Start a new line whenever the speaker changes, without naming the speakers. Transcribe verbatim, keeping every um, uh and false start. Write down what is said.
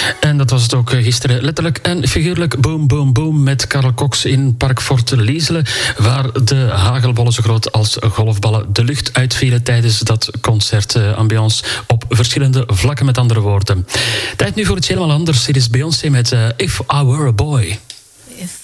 En dat was het ook gisteren letterlijk en figuurlijk. Boom, boom, boom met Karel Cox in Park Fort Lieselen, waar de hagelbollen zo groot als golfballen de lucht uitvielen tijdens dat concert. Uh, ambiance op verschillende vlakken, met andere woorden. Tijd nu voor iets helemaal anders. Dit is Beyoncé met uh, If I Were a Boy.